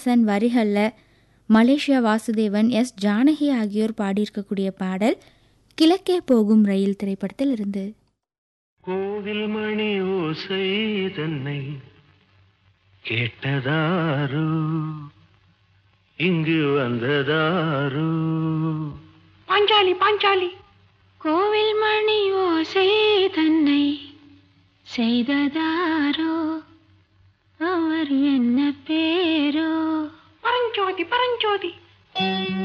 கண்ணதாசன் வரிகளில் Malaysia Vasudevan, S Janaki ஆகியோர் பாடியிருக்கக்கூடிய பாடல் கிழக்கே போகும் ரயில் திரைப்படத்தில் இருந்து. கோவில் மணி ஓசை தன்னை கேட்டதாரோ, இங்கு வந்ததாரோ. பாஞ்சாலி பாஞ்சாலி. கோவில் மணி ஓசை தன்னை செய்ததாரோ, அவர் என்ன பேரோ? பரஞ்சோதி பரஞ்சோதி.